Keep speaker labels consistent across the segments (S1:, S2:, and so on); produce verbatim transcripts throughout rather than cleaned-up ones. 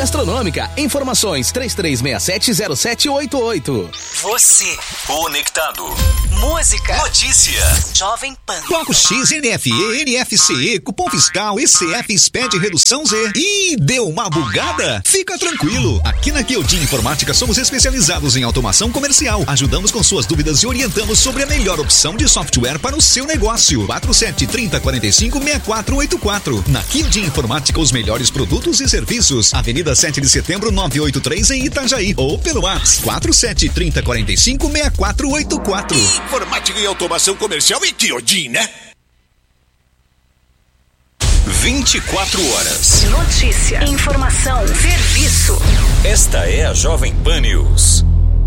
S1: gastronômica. Informações três três seis sete zero sete oito oito.
S2: Você conectado. Música. Notícia. Jovem Pan.
S3: Bloco X, N F E, N F C E, cupom fiscal, E C F, S P E D, redução Z. Ih, deu uma bugada? Fica tranquilo. Aqui na Queldin Informática somos especializados em automação comercial. Ajudamos com suas dúvidas e orientamos sobre a melhor opção de software para o seu negócio. quatro sete três zero quatro cinco seis quatro oito quatro. Na Queldin Informática, os melhores produtos e serviços. Avenida sete de setembro, novecentos e oitenta e três em Itajaí. Ou pelo WhatsApp quatro sete três zero quatro cinco seis quatro oito quatro.
S4: Informática e automação comercial e Queldin, né?
S2: vinte e quatro horas.
S5: Notícia, informação, serviço.
S2: Esta é a Jovem Pan News.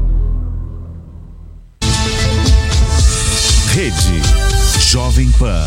S3: Rede Jovem Pan.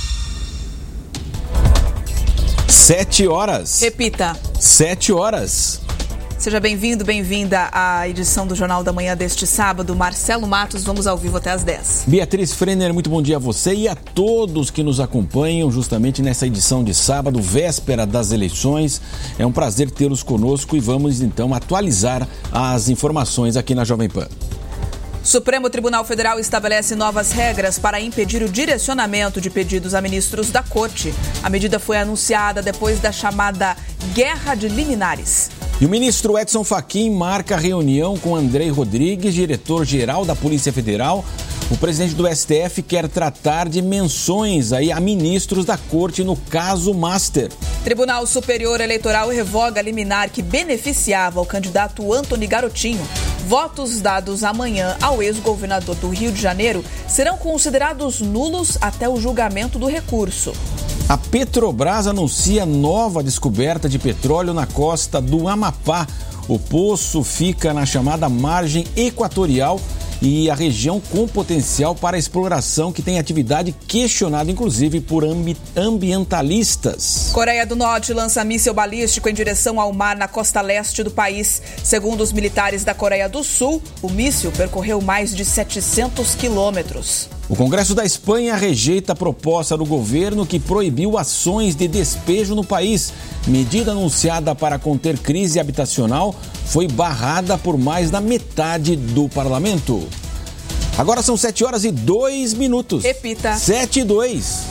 S6: Sete horas.
S7: Repita.
S6: Sete horas.
S7: Seja bem-vindo, bem-vinda à edição do Jornal da Manhã deste sábado. Marcelo Matos, vamos ao vivo até às dez.
S6: Beatriz Frenner, muito bom dia a você e a todos que nos acompanham justamente nessa edição de sábado, véspera das eleições. É um prazer tê-los conosco e vamos então atualizar as informações aqui na Jovem Pan.
S7: Supremo Tribunal Federal estabelece novas regras para impedir o direcionamento de pedidos a ministros da Corte. A medida foi anunciada depois da chamada Guerra de Liminares.
S6: E o ministro Edson Fachin marca reunião com Andrei Rodrigues, diretor-geral da Polícia Federal. O presidente do S T F quer tratar de menções aí a ministros da Corte no caso Master.
S7: Tribunal Superior Eleitoral revoga liminar que beneficiava o candidato Antony Garotinho. Votos dados amanhã ao ex-governador do Rio de Janeiro serão considerados nulos até o julgamento do recurso.
S6: A Petrobras anuncia nova descoberta de petróleo na costa do Amapá. O poço fica na chamada margem equatorial e a região com potencial para exploração que tem atividade questionada, inclusive, por ambi- ambientalistas.
S7: Coreia do Norte lança míssil balístico em direção ao mar na costa leste do país. Segundo os militares da Coreia do Sul, o míssil percorreu mais de setecentos quilômetros.
S6: O Congresso da Espanha rejeita a proposta do governo que proibiu ações de despejo no país. Medida anunciada para conter crise habitacional foi barrada por mais da metade do parlamento. Agora são sete horas e dois minutos.
S7: Repita.
S6: Sete e dois.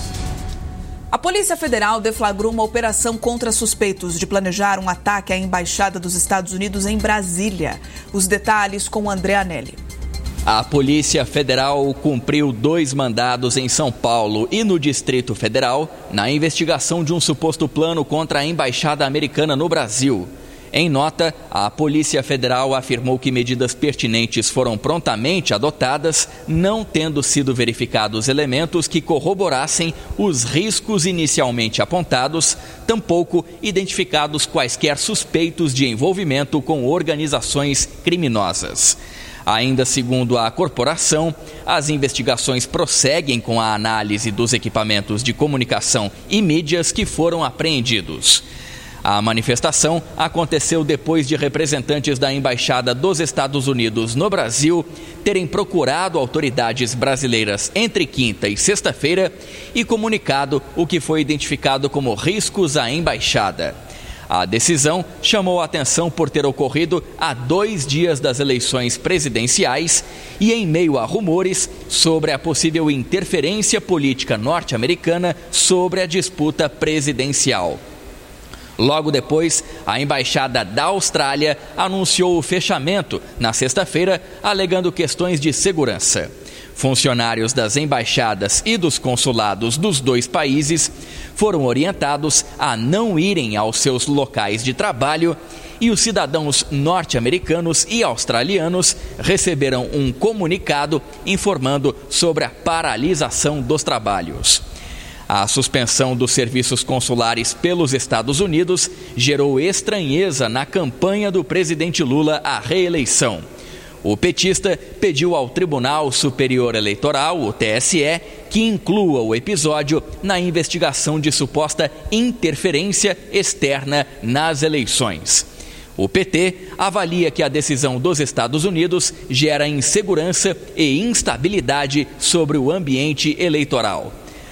S7: A Polícia Federal deflagrou uma operação contra suspeitos de planejar um ataque à Embaixada dos Estados Unidos em Brasília. Os detalhes com André Anelli.
S8: A Polícia Federal cumpriu dois mandados em São Paulo e no Distrito Federal na investigação de um suposto plano contra a Embaixada Americana no Brasil. Em nota, a Polícia Federal afirmou que medidas pertinentes foram prontamente adotadas, não tendo sido verificados elementos que corroborassem os riscos inicialmente apontados, tampouco identificados quaisquer suspeitos de envolvimento com organizações criminosas. Ainda segundo a corporação, as investigações prosseguem com a análise dos equipamentos de comunicação e mídias que foram apreendidos. A manifestação aconteceu depois de representantes da Embaixada dos Estados Unidos no Brasil terem procurado autoridades brasileiras entre quinta e sexta-feira e comunicado o que foi identificado como riscos à embaixada. A decisão chamou a atenção por ter ocorrido a dois dias das eleições presidenciais e em meio a rumores sobre a possível interferência política norte-americana sobre a disputa presidencial. Logo depois, a Embaixada da Austrália anunciou o fechamento na sexta-feira, alegando questões de segurança. Funcionários das embaixadas e dos consulados dos dois países foram orientados a não irem aos seus locais de trabalho e os cidadãos norte-americanos e australianos receberam um comunicado informando sobre a paralisação dos trabalhos. A suspensão dos serviços consulares pelos Estados Unidos gerou estranheza na campanha do presidente Lula à reeleição. O petista pediu ao Tribunal Superior Eleitoral, o T S E, que inclua o episódio na investigação de suposta interferência externa nas eleições. O P T avalia que a decisão dos Estados Unidos gera insegurança e instabilidade sobre o ambiente eleitoral.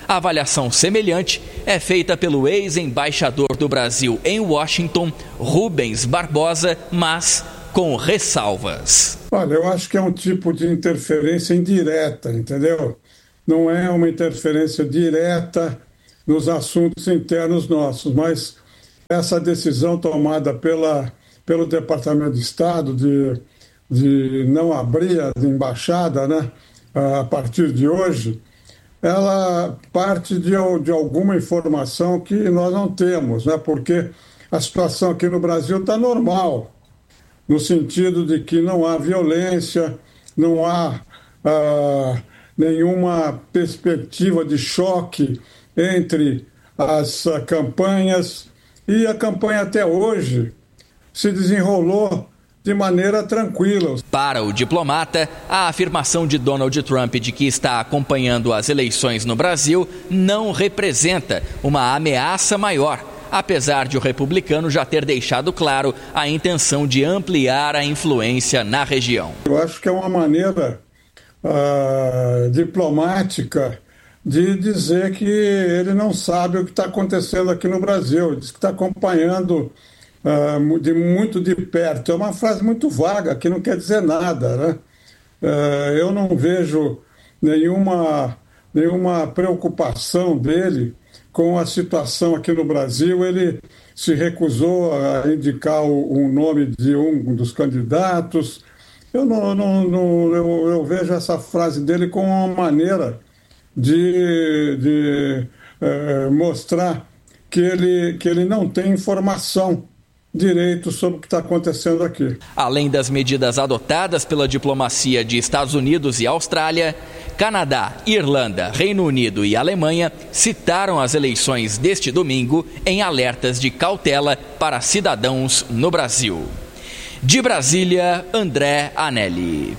S8: A avaliação semelhante é feita pelo ex-embaixador do Brasil em Washington, Rubens Barbosa, mas com ressalvas.
S9: Olha, eu acho que é um tipo de interferência indireta, entendeu? Não é uma interferência direta nos assuntos internos nossos, mas essa decisão tomada pela, pelo Departamento de Estado de, de não abrir a embaixada, né, a partir de hoje, ela parte de, de alguma informação que nós não temos, né? Porque a situação aqui no Brasil está normal, no sentido de que não há violência, não há ah, nenhuma perspectiva de choque entre as ah, campanhas, e a campanha até hoje se desenrolou de maneira tranquila.
S8: Para o diplomata, a afirmação de Donald Trump de que está acompanhando as eleições no Brasil não representa uma ameaça maior, apesar de o republicano já ter deixado claro a intenção de ampliar a influência na região.
S9: Eu acho que é uma maneira uh, diplomática de dizer que ele não sabe o que está acontecendo aqui no Brasil, diz que está acompanhando Uh, de muito de perto. É uma frase muito vaga, que não quer dizer nada, né? Uh, eu não vejo nenhuma, nenhuma preocupação dele com a situação aqui no Brasil. Ele se recusou a indicar o, o nome de um dos candidatos. Eu, não, não, não, eu, eu vejo essa frase dele como uma maneira de, de uh, mostrar que ele, que ele não tem informação direito sobre o que está acontecendo aqui.
S8: Além das medidas adotadas pela diplomacia de Estados Unidos e Austrália, Canadá, Irlanda, Reino Unido e Alemanha citaram as eleições deste domingo em alertas de cautela para cidadãos no Brasil. De Brasília, André Anelli.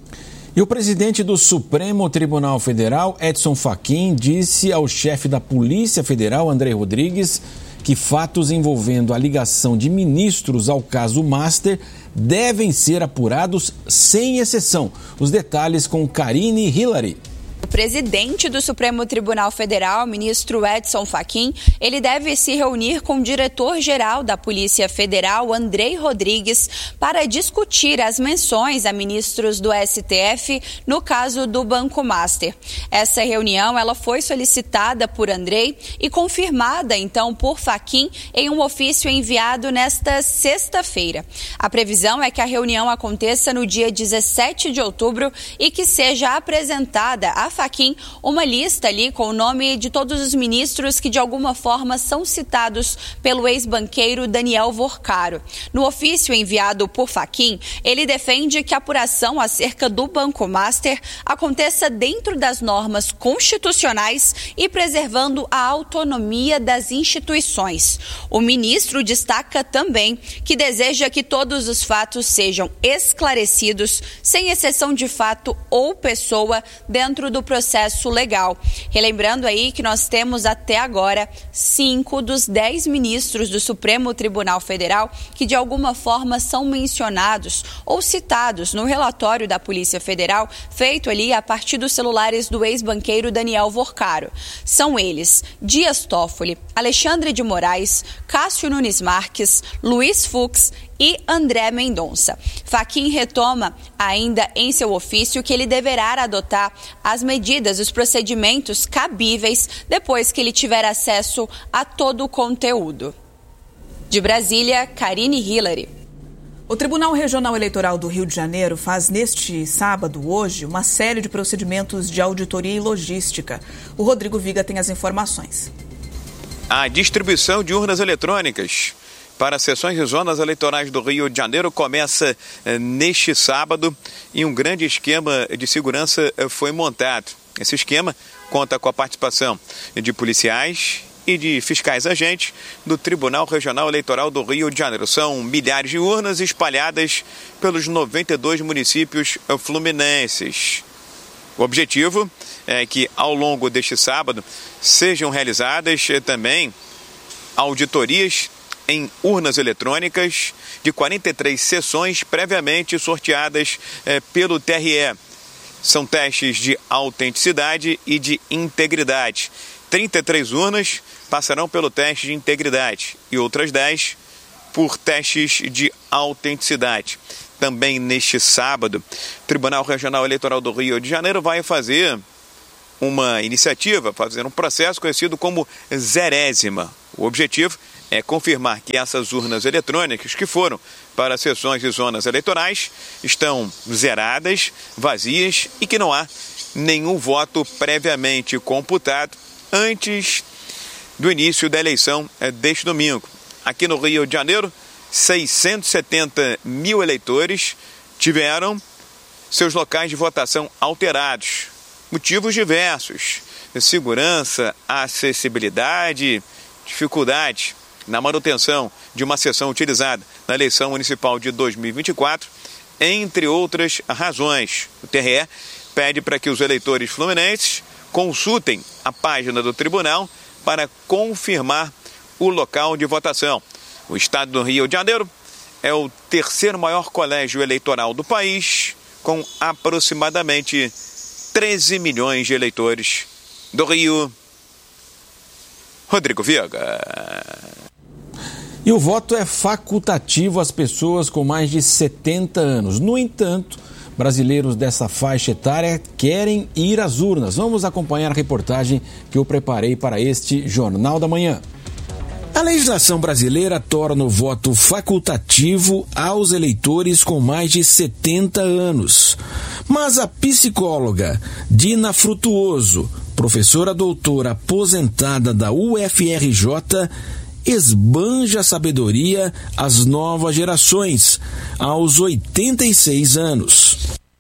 S6: E o presidente do Supremo Tribunal Federal, Edson Fachin, disse ao chefe da Polícia Federal, André Rodrigues, que fatos envolvendo a ligação de ministros ao caso Master devem ser apurados sem exceção. Os detalhes com Karine Hillary.
S10: O presidente do Supremo Tribunal Federal, ministro Edson Fachin, ele deve se reunir com o diretor-geral da Polícia Federal, André Rodrigues, para discutir as menções a ministros do S T F no caso do Banco Master. Essa reunião ela foi solicitada por André e confirmada, então, por Fachin em um ofício enviado nesta sexta-feira. A previsão é que a reunião aconteça no dia dezessete de outubro e que seja apresentada a Fachin uma lista ali com o nome de todos os ministros que de alguma forma são citados pelo ex-banqueiro Daniel Vorcaro. No ofício enviado por Fachin, ele defende que a apuração acerca do Banco Master aconteça dentro das normas constitucionais e preservando a autonomia das instituições. O ministro destaca também que deseja que todos os fatos sejam esclarecidos, sem exceção de fato ou pessoa, dentro do processo legal. Relembrando aí que nós temos até agora cinco dos dez ministros do Supremo Tribunal Federal que de alguma forma são mencionados ou citados no relatório da Polícia Federal feito ali a partir dos celulares do ex-banqueiro Daniel Vorcaro. São eles Dias Toffoli, Alexandre de Moraes, Cássio Nunes Marques, Luiz Fux e André Mendonça. Fachin retoma ainda em seu ofício que ele deverá adotar as medidas, os procedimentos cabíveis depois que ele tiver acesso a todo o conteúdo. De Brasília, Karine Hillary.
S7: O Tribunal Regional Eleitoral do Rio de Janeiro faz neste sábado, hoje, uma série de procedimentos de auditoria e logística. O Rodrigo Viga tem as informações.
S11: A distribuição de urnas eletrônicas para sessões e zonas eleitorais do Rio de Janeiro começa eh, neste sábado e um grande esquema de segurança eh, foi montado. Esse esquema conta com a participação de policiais e de fiscais agentes do Tribunal Regional Eleitoral do Rio de Janeiro. São milhares de urnas espalhadas pelos noventa e dois municípios fluminenses. O objetivo é que, ao longo deste sábado, sejam realizadas eh, também auditorias em urnas eletrônicas de quarenta e três sessões previamente sorteadas eh, pelo T R E. São testes de autenticidade e de integridade. trinta e três urnas passarão pelo teste de integridade e outras dez por testes de autenticidade. Também neste sábado, o Tribunal Regional Eleitoral do Rio de Janeiro vai fazer uma iniciativa, fazer um processo conhecido como zerésima. O objetivo é confirmar que essas urnas eletrônicas que foram para sessões e zonas eleitorais estão zeradas, vazias e que não há nenhum voto previamente computado antes do início da eleição deste domingo. Aqui no Rio de Janeiro, seiscentos e setenta mil eleitores tiveram seus locais de votação alterados. Motivos diversos: segurança, acessibilidade, dificuldade na manutenção de uma sessão utilizada na eleição municipal de dois mil e vinte e quatro, entre outras razões. O T R E pede para que os eleitores fluminenses consultem a página do tribunal para confirmar o local de votação. O estado do Rio de Janeiro é o terceiro maior colégio eleitoral do país, com aproximadamente treze milhões de eleitores. Do Rio, Rodrigo Viega.
S6: E o voto é facultativo às pessoas com mais de setenta anos. No entanto, brasileiros dessa faixa etária querem ir às urnas. Vamos acompanhar a reportagem que eu preparei para este Jornal da Manhã. A legislação brasileira torna o voto facultativo aos eleitores com mais de setenta anos. Mas a psicóloga Dina Frutuoso, professora doutora aposentada da U F R J, esbanja a sabedoria às novas gerações, aos oitenta e seis anos.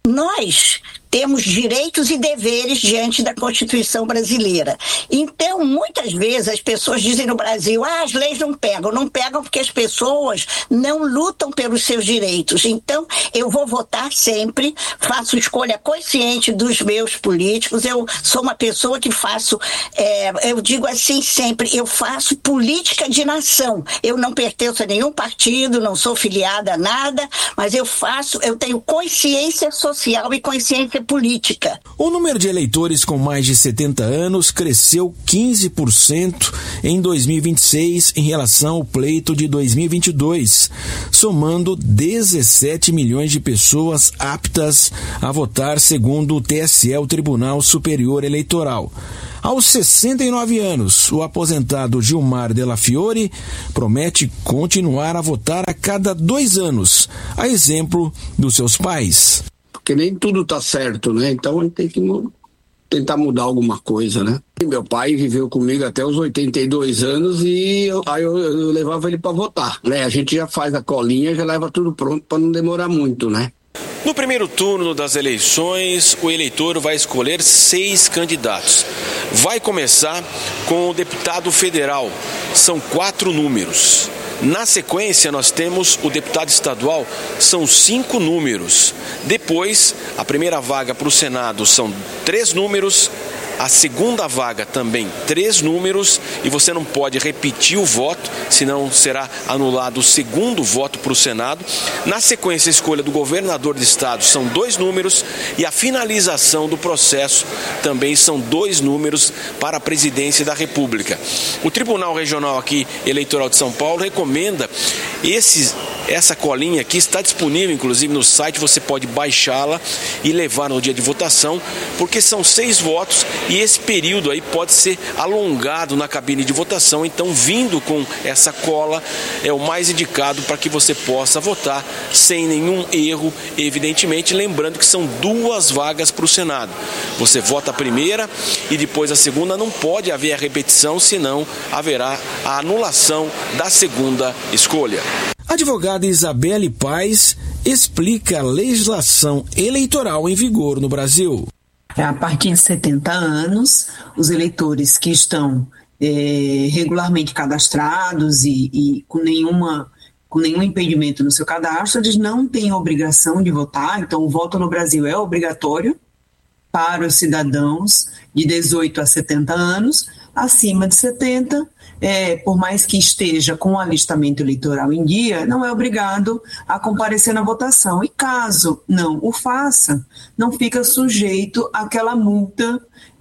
S12: Nós temos direitos e deveres diante da Constituição brasileira. Então, muitas vezes as pessoas dizem no Brasil, ah, as leis não pegam. Não pegam porque as pessoas não lutam pelos seus direitos. Então, eu vou votar sempre, faço escolha consciente dos meus políticos. Eu sou uma pessoa que faço, é, eu digo assim sempre, eu faço política de nação. Eu não pertenço a nenhum partido, não sou filiada a nada, mas eu faço, eu tenho consciência social e consciência política.
S6: O número de eleitores com mais de setenta anos cresceu quinze por cento em dois mil e vinte e seis em relação ao pleito de dois mil e vinte e dois, somando dezessete milhões de pessoas aptas a votar, segundo o T S E, o Tribunal Superior Eleitoral. Aos sessenta e nove anos, o aposentado Gilmar Della Fiore promete continuar a votar a cada dois anos, a exemplo dos seus pais.
S13: Porque nem tudo tá certo, né? Então a gente tem que tentar mudar alguma coisa, né? E meu pai viveu comigo até os oitenta e dois anos e eu, aí eu, eu levava ele para votar, né? A gente já faz a colinha, já leva tudo pronto para não demorar muito, né?
S14: No primeiro turno das eleições, o eleitor vai escolher seis candidatos. Vai começar com o deputado federal. São quatro números. Na sequência, nós temos o deputado estadual, são cinco números. Depois, a primeira vaga para o Senado são três números. A segunda vaga também três números e você não pode repetir o voto, senão será anulado o segundo voto para o Senado. Na sequência, a escolha do governador de estado são dois números e a finalização do processo também são dois números para a presidência da República. O Tribunal Regional aqui Eleitoral de São Paulo recomenda esses, essa colinha aqui, está disponível inclusive no site, você pode baixá-la e levar no dia de votação, porque são seis votos e esse período aí pode ser alongado na cabine de votação, então vindo com essa cola é o mais indicado para que você possa votar sem nenhum erro, evidentemente, lembrando que são duas vagas para o Senado. Você vota a primeira e depois a segunda, não pode haver a repetição, senão haverá a anulação da segunda escolha.
S6: A advogada Isabelle Paes explica a legislação eleitoral em vigor no Brasil.
S15: A partir de setenta anos, os eleitores que estão é, regularmente cadastrados e, e com, nenhuma, com nenhum impedimento no seu cadastro, eles não têm a obrigação de votar. Então, o voto no Brasil é obrigatório para os cidadãos de dezoito a setenta anos, acima de setenta, é, por mais que esteja com o alistamento eleitoral em dia, não é obrigado a comparecer na votação. E caso não o faça, não fica sujeito àquela multa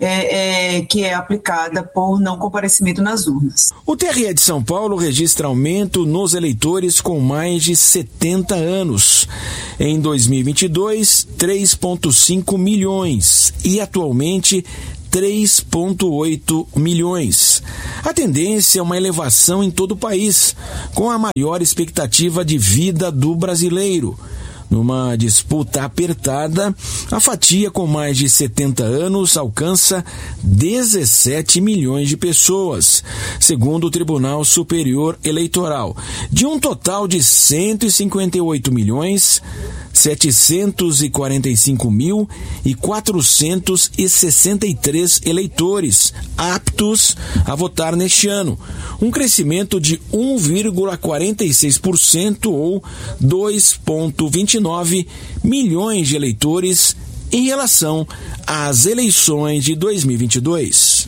S15: é, é, que é aplicada por não comparecimento nas urnas.
S6: O T R E de São Paulo registra aumento nos eleitores com mais de setenta anos. Em dois mil e vinte e dois, três vírgula cinco milhões e atualmente três vírgula oito milhões. A tendência é uma elevação em todo o país, com a maior expectativa de vida do brasileiro. Numa disputa apertada, a fatia com mais de setenta anos alcança dezessete milhões de pessoas, segundo o Tribunal Superior Eleitoral. De um total de cento e cinquenta e oito milhões, setecentos e quarenta e cinco mil e quatrocentos e sessenta e três eleitores aptos a votar neste ano, um crescimento de um vírgula quarenta e seis por cento ou dois vírgula vinte e nove milhões de eleitores em relação às eleições de dois mil e vinte e dois.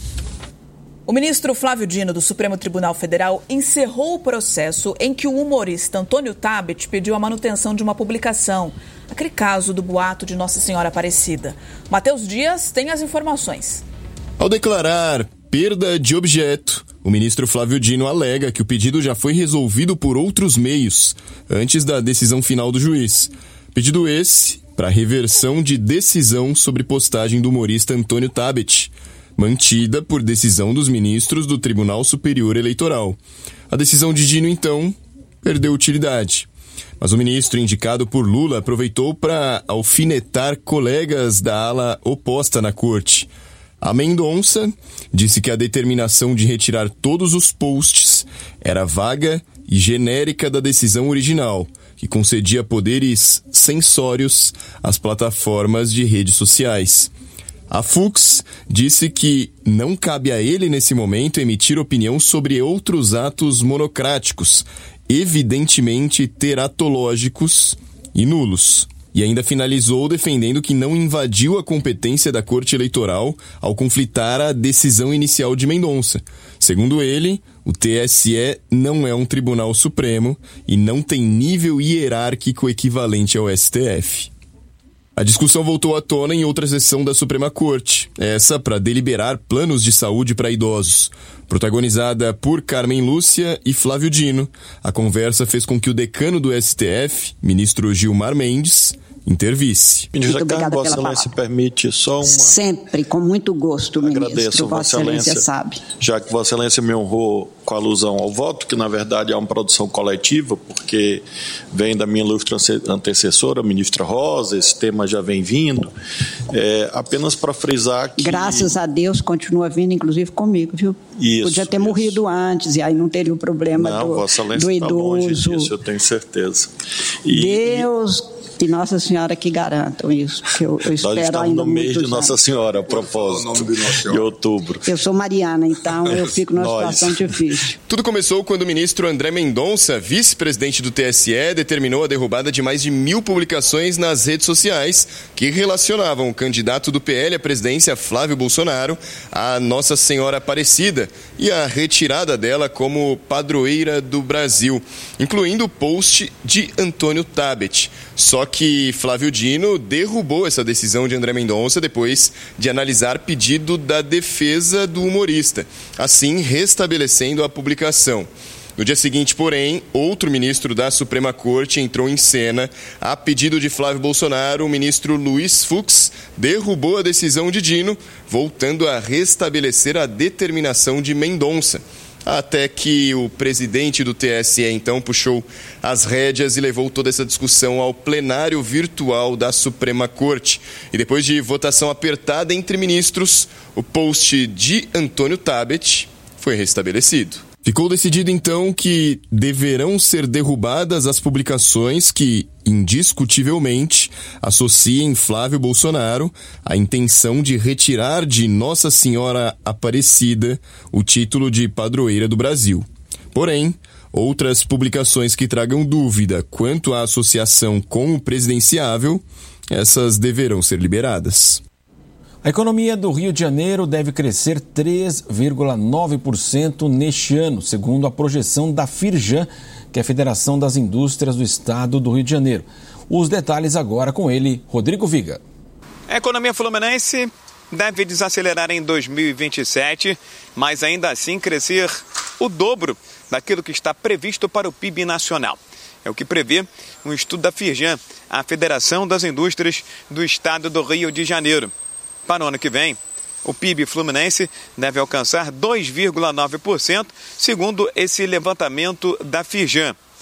S7: O ministro Flávio Dino, do Supremo Tribunal Federal, encerrou o processo em que o humorista Antônio Tabet pediu a manutenção de uma publicação, aquele caso do boato de Nossa Senhora Aparecida. Matheus Dias tem as informações.
S16: Ao declarar perda de objeto, o ministro Flávio Dino alega que o pedido já foi resolvido por outros meios, antes da decisão final do juiz. Pedido esse para reversão de decisão sobre postagem do humorista Antônio Tabet, mantida por decisão dos ministros do Tribunal Superior Eleitoral. A decisão de Dino, então, perdeu utilidade. Mas o ministro indicado por Lula aproveitou para alfinetar colegas da ala oposta na corte. A Mendonça disse que a determinação de retirar todos os posts era vaga e genérica da decisão original, que concedia poderes censórios às plataformas de redes sociais. A Fux disse que não cabe a ele, nesse momento, emitir opinião sobre outros atos monocráticos, evidentemente teratológicos e nulos. E ainda finalizou defendendo que não invadiu a competência da Corte Eleitoral ao conflitar a decisão inicial de Mendonça. Segundo ele, o T S E não é um tribunal supremo e não tem nível hierárquico equivalente ao S T F. A discussão voltou à tona em outra sessão da Suprema Corte, essa para deliberar planos de saúde para idosos. Protagonizada por Carmen Lúcia e Flávio Dino, a conversa fez com que o decano do S T F, ministro Gilmar Mendes, intervisse.
S17: Ministra Carmen, Vossa Excelência permite só uma...
S18: Sempre, com muito gosto, ministro.
S17: Agradeço,
S18: Vossa Excelência sabe.
S17: Já que Vossa Excelência me honrou com alusão ao voto, que na verdade é uma produção coletiva, porque vem da minha ilustre antecessora, a ministra Rosa, esse tema já vem vindo, é, apenas para frisar que...
S18: Graças a Deus continua vindo, inclusive comigo, viu?
S17: Isso,
S18: Podia ter
S17: isso.
S18: morrido antes, e aí não teria o problema
S17: não,
S18: do,
S17: Vossa Excelência
S18: do
S17: está longe
S18: idoso.
S17: disso, eu tenho certeza. E,
S18: Deus... E Nossa Senhora que garantam isso, que eu, eu espero
S17: nós estamos
S18: ainda
S17: no mês de
S18: anos.
S17: Nossa Senhora, a propósito, de outubro.
S18: Eu sou mariana, então eu fico numa
S17: Nós.
S18: situação difícil.
S16: Tudo começou quando o ministro André Mendonça, vice-presidente do T S E, determinou a derrubada de mais de mil publicações nas redes sociais que relacionavam o candidato do P L à presidência, Flávio Bolsonaro, a Nossa Senhora Aparecida e a retirada dela como padroeira do Brasil, incluindo o post de Antônio Tabet. Só que Flávio Dino derrubou essa decisão de André Mendonça depois de analisar pedido da defesa do humorista, assim restabelecendo a publicação. No dia seguinte, porém, outro ministro da Suprema Corte entrou em cena. A pedido de Flávio Bolsonaro, o ministro Luiz Fux derrubou a decisão de Dino, voltando a restabelecer a determinação de Mendonça. Até que o presidente do T S E, então, puxou as rédeas e levou toda essa discussão ao plenário virtual da Suprema Corte. E depois de votação apertada entre ministros, o post de Antônio Tabet foi restabelecido. Ficou decidido, então, que deverão ser derrubadas as publicações que, indiscutivelmente, associem Flávio Bolsonaro à intenção de retirar de Nossa Senhora Aparecida o título de padroeira do Brasil. Porém, outras publicações que tragam dúvida quanto à associação com o presidenciável, essas deverão ser liberadas.
S6: A economia do Rio de Janeiro deve crescer três vírgula nove por cento neste ano, segundo a projeção da Firjan, que é a Federação das Indústrias do Estado do Rio de Janeiro. Os detalhes agora com ele, Rodrigo Viga.
S11: A economia fluminense deve desacelerar em dois mil e vinte e sete, mas ainda assim crescer o dobro daquilo que está previsto para o P I B nacional. É o que prevê um estudo da Firjan, a Federação das Indústrias do Estado do Rio de Janeiro. Para o ano que vem, o P I B fluminense deve alcançar dois vírgula nove por cento, segundo esse levantamento da Firjan.